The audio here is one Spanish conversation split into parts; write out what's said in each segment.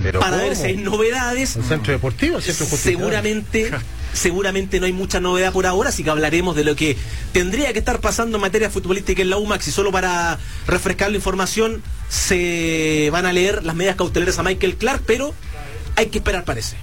para ver si hay novedades. El centro deportivo, el centro Seguramente no hay mucha novedad por ahora, así que hablaremos de lo que tendría que estar pasando en materia futbolística en la UMAX. Y solo para refrescar la información, se van a leer las medidas cautelares a Michael Clark, pero hay que esperar, parece.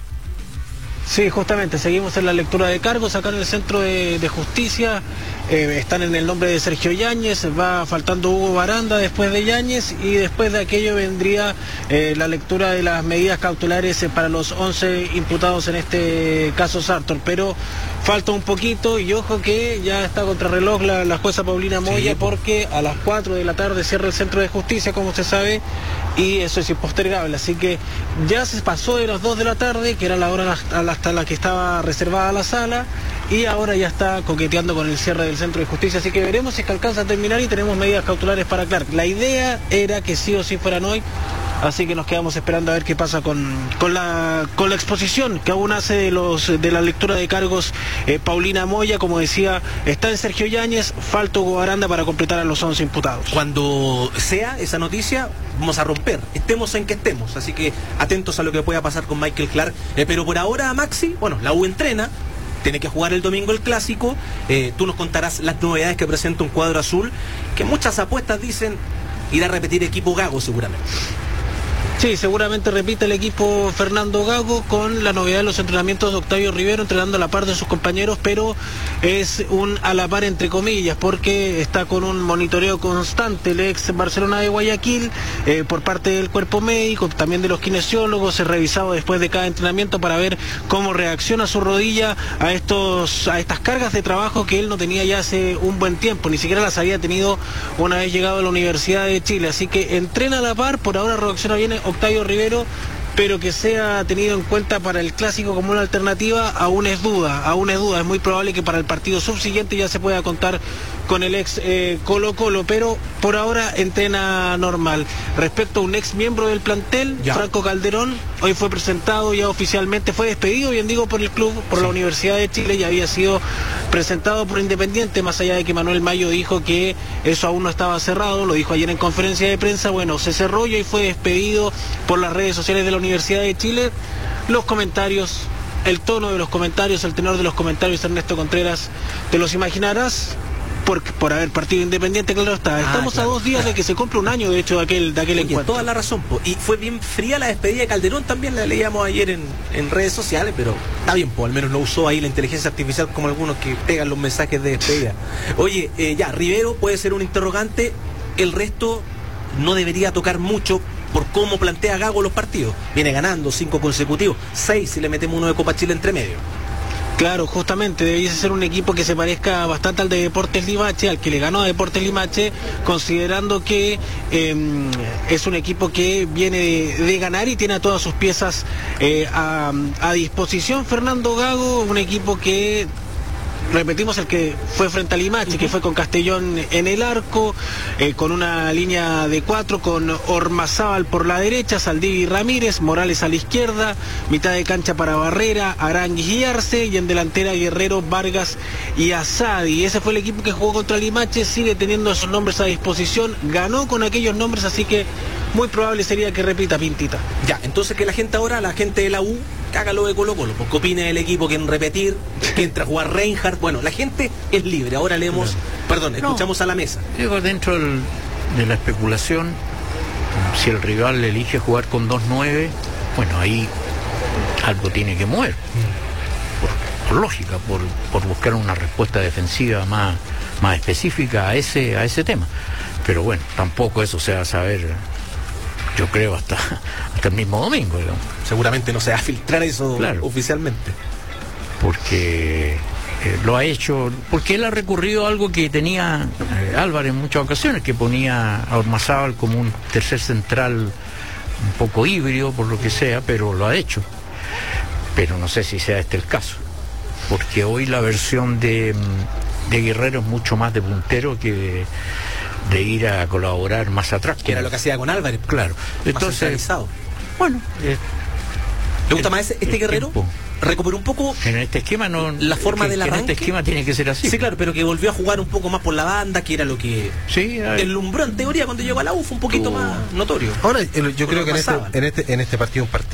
Sí, justamente, seguimos en la lectura de cargos acá en el Centro de Justicia. Están en el nombre de Sergio Yáñez, va faltando Hugo Baranda después de Yáñez, y después de aquello vendría la lectura de las medidas cautelares para los 11 imputados en este caso Sartor, pero falta un poquito, y ojo que ya está contrarreloj la jueza Paulina Moya, sí, porque a las 4 de la tarde cierra el Centro de Justicia, como usted sabe, y eso es impostergable, así que ya se pasó de las 2 de la tarde, que era la hora hasta la que estaba reservada la sala, y ahora ya está coqueteando con el cierre del Centro de Justicia, así que veremos si es que alcanza a terminar y tenemos medidas cautelares para Clark. La idea era que sí o sí fueran hoy, así que nos quedamos esperando a ver qué pasa con la exposición que aún hace de la lectura de cargos Paulina Moya. Como decía, está en Sergio Yáñez, falta Hugo Baranda para completar a los 11 imputados. Cuando sea esa noticia, vamos a romper, estemos en que estemos, así que atentos a lo que pueda pasar con Michael Clark. Pero por ahora, Maxi, bueno, la U entrena, tiene que jugar el domingo el clásico. Tú nos contarás las novedades que presenta un cuadro azul, que muchas apuestas dicen irá a repetir equipo Gago seguramente. Sí, seguramente repite el equipo Fernando Gago, con la novedad de los entrenamientos de Octavio Rivero, entrenando a la par de sus compañeros, pero es un a la par entre comillas, porque está con un monitoreo constante el ex Barcelona de Guayaquil, por parte del cuerpo médico, también de los kinesiólogos, es revisado después de cada entrenamiento para ver cómo reacciona su rodilla a estas cargas de trabajo que él no tenía ya hace un buen tiempo, ni siquiera las había tenido una vez llegado a la Universidad de Chile, así que entrena a la par, por ahora reacciona bien Octavio Rivero, pero que sea tenido en cuenta para el clásico como una alternativa aún es duda, es muy probable que para el partido subsiguiente ya se pueda contar con el ex Colo-Colo, pero por ahora entrena normal. Respecto a un ex miembro del plantel, Franco Calderón, hoy fue presentado ya oficialmente, fue despedido, bien digo, por el club, por la Universidad de Chile, ya había sido presentado por Independiente, más allá de que Manuel Mayo dijo que eso aún no estaba cerrado, lo dijo ayer en conferencia de prensa. Bueno, se cerró y hoy fue despedido por las redes sociales de la Universidad de Chile. Los comentarios, el tono de los comentarios, el tenor de los comentarios, Ernesto Contreras, te los imaginarás, por haber partido Independiente, claro está. Estamos a 2 días de que se cumple un año, de hecho, de aquel encuentro. Toda la razón, y fue bien fría la despedida de Calderón, también la leíamos ayer en redes sociales, pero está bien, al menos no usó ahí la inteligencia artificial como algunos que pegan los mensajes de despedida. Oye, Rivero puede ser un interrogante, el resto no debería tocar mucho por cómo plantea Gago los partidos. Viene ganando 5 consecutivos, 6 si le metemos uno de Copa Chile entre medio. Claro, justamente, debiese ser un equipo que se parezca bastante al de Deportes Limache, al que le ganó a Deportes Limache, considerando que es un equipo que viene de ganar y tiene a todas sus piezas a disposición. Fernando Gago, un equipo que, repetimos, el que fue frente a Limache, que fue con Castellón en el arco, con una línea de 4, con Ormazábal por la derecha, Saldivi Ramírez, Morales a la izquierda, mitad de cancha para Barrera, Aranguis y Arce, y en delantera Guerrero, Vargas y Asadi. Ese fue el equipo que jugó contra Limache, sigue teniendo esos nombres a disposición, ganó con aquellos nombres, así que muy probable sería que repita Pintita. Ya, entonces que la gente de la U, haga lo de Colo-Colo, porque opine del equipo, que en repetir, que entra a jugar Reinhardt. Bueno, la gente es libre. Ahora leemos, escuchamos a la mesa. Digo, dentro de la especulación, si el rival elige jugar con 2-9, bueno, ahí algo tiene que mover, por lógica, por buscar una respuesta defensiva más específica a ese tema. Pero bueno, tampoco eso se va a saber, yo creo, hasta el mismo domingo, digamos. Seguramente no se va a filtrar eso, claro, oficialmente. Porque lo ha hecho, porque él ha recurrido a algo que tenía Álvarez en muchas ocasiones, que ponía a Ormazábal como un tercer central un poco híbrido, por lo que sea, pero lo ha hecho. Pero no sé si sea este el caso, porque hoy la versión de Guerrero es mucho más de puntero que de ir a colaborar más atrás. Que era lo que hacía con Álvarez. Claro. Entonces, bueno, ¿le gusta más este Guerrero? Tiempo. Recuperó un poco en este esquema, no, la forma del arranque. En este esquema tiene que ser así. Sí, claro, pero que volvió a jugar un poco más por la banda, que era lo que deslumbró en teoría cuando llegó a la U, fue un poquito más notorio. Ahora, yo creo que en este partido